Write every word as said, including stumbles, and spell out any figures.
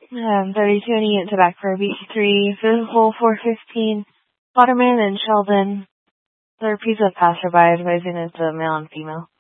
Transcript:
Um, thirty tuning into back for B C three, physical four fifteen, Waterman and Sheldon. The repeats of passerby advising it's a male and female.